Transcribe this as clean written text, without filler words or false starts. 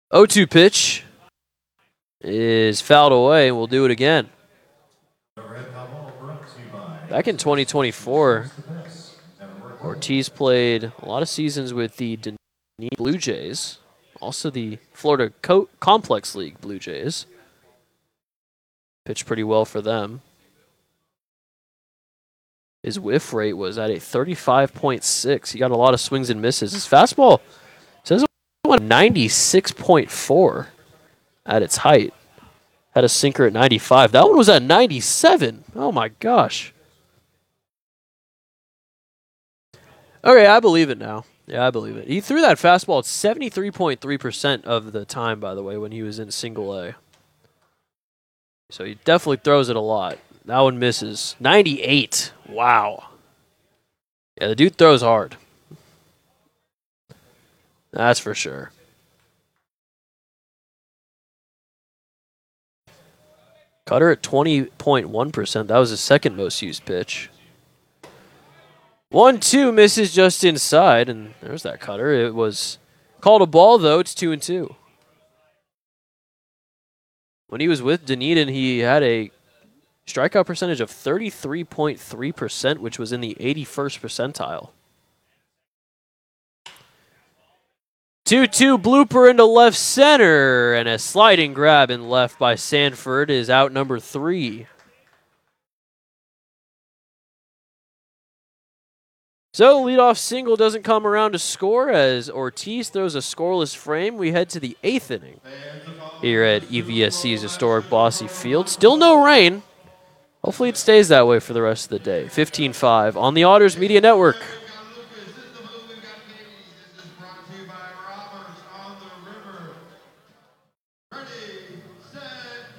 0-2 pitch is fouled away, and we'll do it again. Back in 2024, Ortiz played a lot of seasons with the Dunedin Blue Jays, also the Florida Complex League Blue Jays. Pitched pretty well for them. His whiff rate was at a 35.6. He got a lot of swings and misses. His fastball says it went 96.4 at its height. Had a sinker at 95. That one was at 97. Oh my gosh. Okay, I believe it now. Yeah, I believe it. He threw that fastball at 73.3% of the time, by the way, when he was in single A. So he definitely throws it a lot. That one misses. 98. Wow. Yeah, the dude throws hard. That's for sure. Cutter at 20.1%. That was his second most used pitch. 1-2 misses just inside, and there's that cutter. It was called a ball, though. It's 2-2. When he was with Dunedin, he had a strikeout percentage of 33.3%, which was in the 81st percentile. 2-2 blooper into left center, and a sliding grab in left by Sanford is out number 3. So leadoff single doesn't come around to score as Ortiz throws a scoreless frame. We head to the 8th inning here at EVSC's historic Bosse Field. Still no rain. Hopefully it stays that way for the rest of the day. 15-5 on the Otters Media Network.